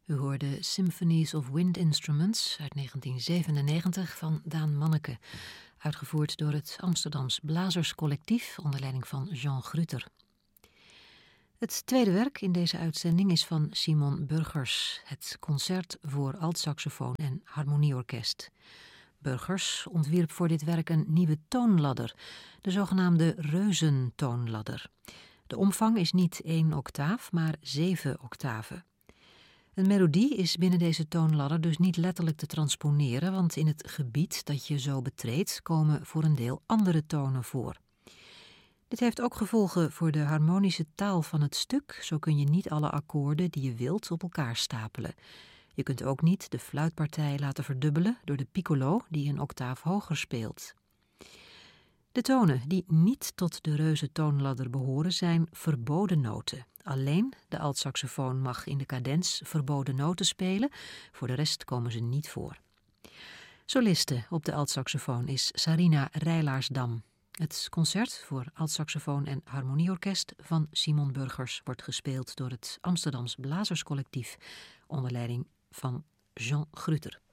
U hoorde Symphonies of Wind Instruments uit 1997 van Daan Manneke, uitgevoerd door het Amsterdams Blazerscollectief onder leiding van Jean Gruter. Het tweede werk in deze uitzending is van Simon Burgers, het concert voor altsaxofoon en harmonieorkest. Burgers ontwierp voor dit werk een nieuwe toonladder, de zogenaamde reuzentoonladder. De omvang is niet 1 octaaf, maar 7 octaven. Een melodie is binnen deze toonladder dus niet letterlijk te transponeren, want in het gebied dat je zo betreedt komen voor een deel andere tonen voor. Dit heeft ook gevolgen voor de harmonische taal van het stuk. Zo kun je niet alle akkoorden die je wilt op elkaar stapelen. Je kunt ook niet de fluitpartij laten verdubbelen door de piccolo die een octaaf hoger speelt. De tonen die niet tot de reuzentoonladder behoren zijn verboden noten. Alleen de altsaxofoon mag in de cadens verboden noten spelen, voor de rest komen ze niet voor. Soliste op de altsaxofoon is Sarina Rijlaarsdam. Het concert voor altsaxofoon en harmonieorkest van Simon Burgers wordt gespeeld door het Amsterdams Blazerscollectief onder leiding van Jean Gruter.